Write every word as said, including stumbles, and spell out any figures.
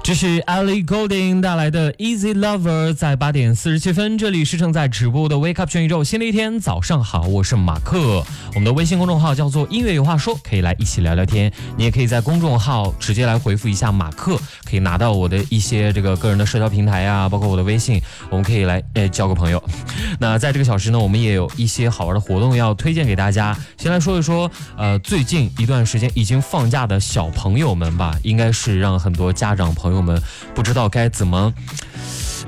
这是 Ellie Goulding 带来的 Easy Lover， 在八点四十七分，这里是正在直播的 Wake Up 全宇宙，新的一天早上好，我是马克。我们的微信公众号叫做音乐有话说，可以来一起聊聊天。你也可以在公众号直接来回复一下马克，可以拿到我的一些这个个人的社交平台啊，包括我的微信，我们可以来呃交个朋友。那在这个小时呢，我们也有一些好玩的活动要推荐给大家。先来说一说，呃，最近一段时间已经放假的小朋友们吧，应该是让很多家长朋友们不知道该怎么